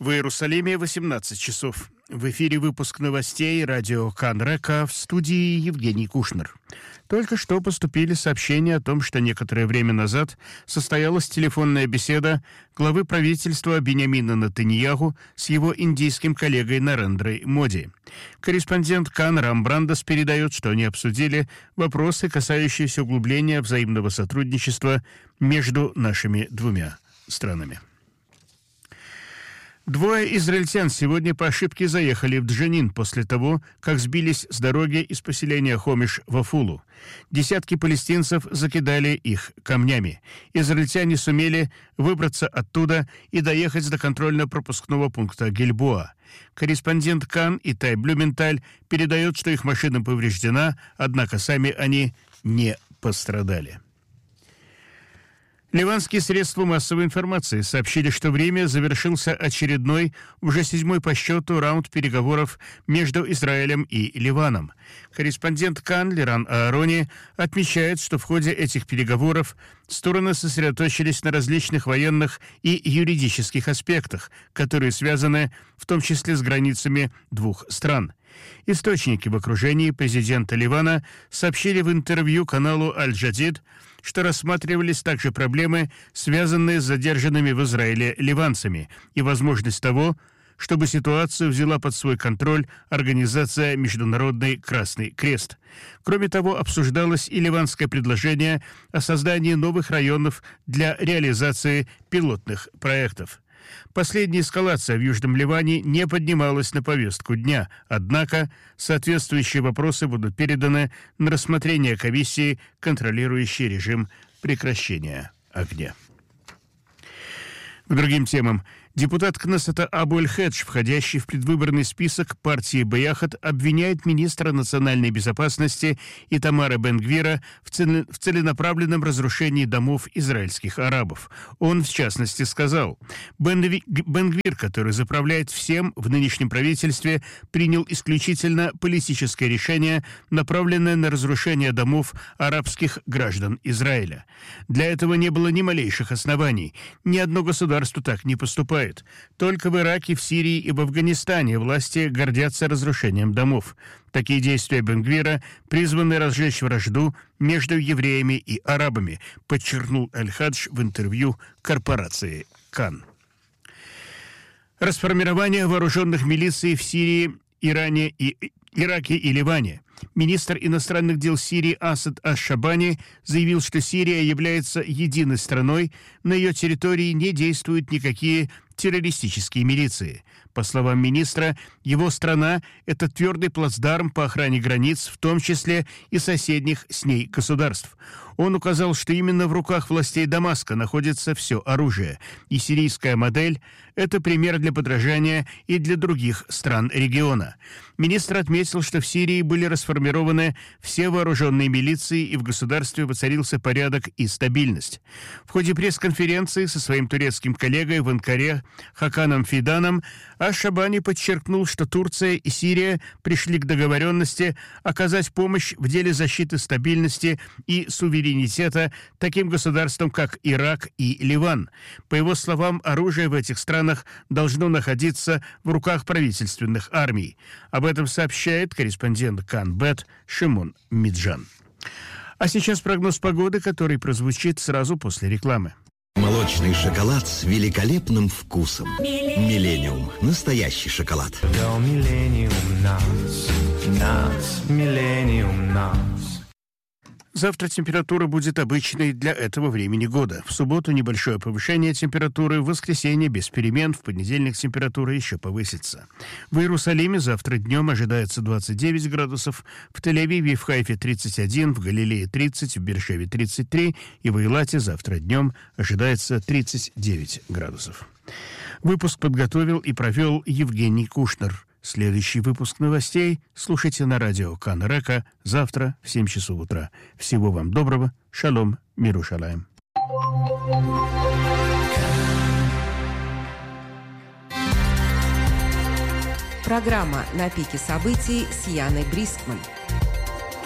В Иерусалиме 18 часов. В эфире выпуск новостей радио Кан-Река, в студии Евгений Кушнер. Только что поступили сообщения о том, что некоторое время назад состоялась телефонная беседа главы правительства Биньямина Нетаньяху с его индийским коллегой Нарендрой Моди. Корреспондент Кан Рам Брандас передает, что они обсудили вопросы, касающиеся углубления взаимного сотрудничества между нашими двумя странами. Двое израильтян сегодня по ошибке заехали в Джанин после того, как сбились с дороги из поселения Хомиш в Афулу. Десятки палестинцев закидали их камнями. Израильтяне сумели выбраться оттуда и доехать до контрольно-пропускного пункта Гильбоа. Корреспондент Кан Итай Блюменталь передает, что их машина повреждена, однако сами они не пострадали. Ливанские средства массовой информации сообщили, что в Риме завершился очередной, уже 7-й по счету, раунд переговоров между Израилем и Ливаном. Корреспондент Кан Лиран Аарони отмечает, что в ходе этих переговоров стороны сосредоточились на различных военных и юридических аспектах, которые связаны в том числе с границами двух стран. Источники в окружении президента Ливана сообщили в интервью каналу Аль-Джадид, что рассматривались также проблемы, связанные с задержанными в Израиле ливанцами, и возможность того, чтобы ситуацию взяла под свой контроль организация Международный Красный Крест. Кроме того, обсуждалось и ливанское предложение о создании новых районов для реализации пилотных проектов. Последняя эскалация в Южном Ливане не поднималась на повестку дня, однако соответствующие вопросы будут переданы на рассмотрение комиссии, контролирующей режим прекращения огня. К другим темам. Депутат Кнессета Абу Эль-Хедж, входящий в предвыборный список партии Бияхат, обвиняет министра национальной безопасности Итамара Бен-Гвира в целенаправленном разрушении домов израильских арабов. Он, в частности, сказал: Бен-Гвир, который заправляет всем в нынешнем правительстве, принял исключительно политическое решение, направленное на разрушение домов арабских граждан Израиля. Для этого не было ни малейших оснований. Ни одно государство так не поступает. Только в Ираке, в Сирии и в Афганистане власти гордятся разрушением домов. Такие действия Бен-Гвира призваны разжечь вражду между евреями и арабами, подчеркнул Аль-Хадж в интервью корпорации Кан. Расформирование вооруженных милиций в Сирии, Ираке и Ливане. Министр иностранных дел Сирии Асад Аш-Шабани заявил, что Сирия является единой страной, на ее территории не действуют никакие террористические милиции. По словам министра, его страна – это твердый плацдарм по охране границ, в том числе и соседних с ней государств. Он указал, что именно в руках властей Дамаска находится все оружие, и сирийская модель – это пример для подражания и для других стран региона. Министр отметил, что в Сирии были расформированы все вооруженные милиции, и в государстве воцарился порядок и стабильность. В ходе пресс-конференции со своим турецким коллегой в Анкаре Хаканом Фиданом Аш-Шабани подчеркнул, что Турция и Сирия пришли к договоренности оказать помощь в деле защиты стабильности и суверенитета таким государствам, как Ирак и Ливан. По его словам, оружие в этих странах должно находиться в руках правительственных армий. Об этом сообщает корреспондент Кан-Бет Шимон Миджан. А сейчас прогноз погоды, который прозвучит сразу после рекламы. Молочный шоколад с великолепным вкусом. Миллениум. Настоящий шоколад. Миллениум нас. Завтра температура будет обычной для этого времени года. В субботу небольшое повышение температуры, в воскресенье без перемен, в понедельник температура еще повысится. В Иерусалиме завтра днем ожидается 29 градусов, в Тель-Авиве и в Хайфе 31, в Галилее 30, в Беэр-Шеве 33 и в Эйлате завтра днем ожидается 39 градусов. Выпуск подготовил и провел Евгений Кушнер. Следующий выпуск новостей слушайте на радио Кан-Река завтра в 7 часов утра. Всего вам доброго. Шалом. Миру шалаем. Программа «На пике событий» с Яной Брискман.